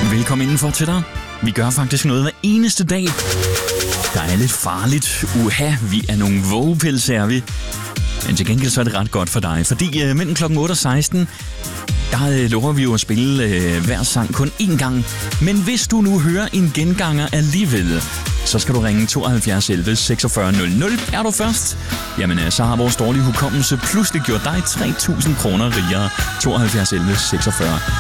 Velkommen indenfor til dig. Vi gør faktisk noget hver eneste dag, der er lidt farligt. Vi er nogle vågepelse, er vi. Men til gengæld så er det ret godt for dig, fordi mellem klokken 8 og 16, der lover vi jo at spille hver sang kun én gang. Men hvis du nu hører en genganger alligevel, så skal du ringe 72 11 46 00. Er du først? Jamen, så har vores dårlige hukommelse pludselig gjort dig 3.000 kroner rigere. 72 11 46